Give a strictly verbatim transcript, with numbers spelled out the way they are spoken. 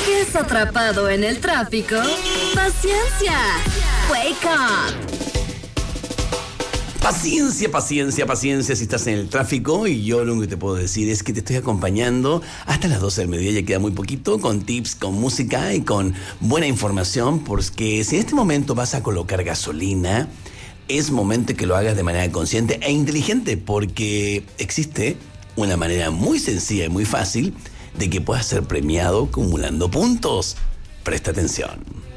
¿Sigues atrapado en el tráfico? ¡Paciencia! ¡Wake up! Paciencia, paciencia, paciencia si estás en el tráfico, y yo lo único que te puedo decir es que te estoy acompañando hasta las doce del mediodía, ya queda muy poquito, con tips, con música y con buena información, porque si en este momento vas a colocar gasolina, es momento que lo hagas de manera consciente e inteligente, porque existe una manera muy sencilla y muy fácil de que puedas ser premiado acumulando puntos. Presta atención.